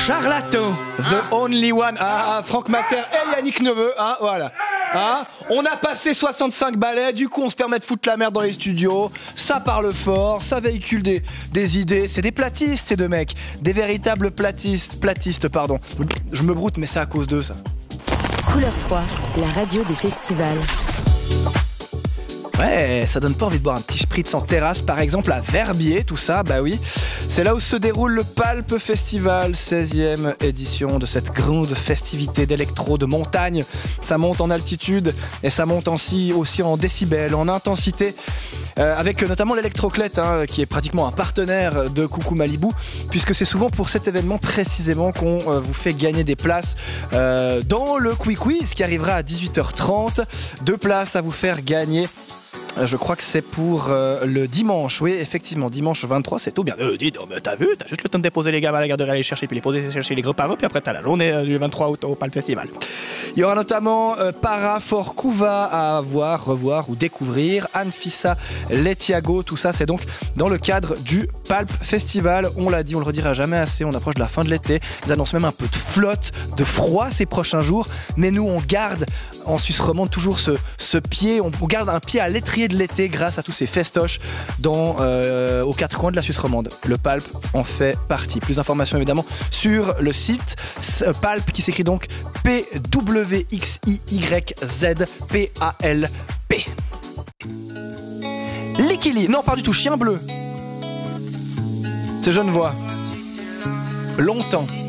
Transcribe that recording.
charlatan, the only one. Franck Mater et Yannick Neveu, voilà. On a passé 65 balais, du coup on se permet de foutre la merde dans les studios. Ça parle fort, ça véhicule des idées. C'est des platistes ces deux mecs, des véritables platistes, pardon. Je me broute mais c'est à cause d'eux ça. Couleur 3, la radio des festivals. Ouais, ça donne pas envie de boire un petit spritz en terrasse, par exemple à Verbier, tout ça, bah oui. C'est là où se déroule le Palp Festival, 16e édition de cette grande festivité d'électro de montagne. Ça monte en altitude et ça monte aussi en décibels, en intensité, avec notamment l'Electroclette, qui est pratiquement un partenaire de Coucou Malibu, puisque c'est souvent pour cet événement précisément qu'on vous fait gagner des places dans le Quick Quiz qui arrivera à 18h30. 2 places à vous faire gagner. Je crois que c'est pour le dimanche. Oui, effectivement, dimanche 23, c'est tout bien. Dis donc, t'as vu, t'as juste le temps de déposer les gamins à la garderie, aller les chercher, puis les poser chercher les groupes par eux, puis après t'as la journée du 23 août au Palp Festival. Il y aura notamment Para Fort Couva à voir, revoir ou découvrir, Anfissa, Letiago, tout ça, c'est donc dans le cadre du Palp Festival. On l'a dit, on le redira jamais assez, on approche de la fin de l'été. Ils annoncent même un peu de flotte, de froid ces prochains jours, mais nous on garde en Suisse romande toujours ce pied, on garde un pied à l'étrier de l'été grâce à tous ces festoches aux 4 coins de la Suisse romande. Le Palp en fait partie. Plus d'informations évidemment sur le site Palp qui s'écrit donc PWXIYZPALP. Likili, non pas du tout, Chien Bleu. C'est Genevois. Longtemps.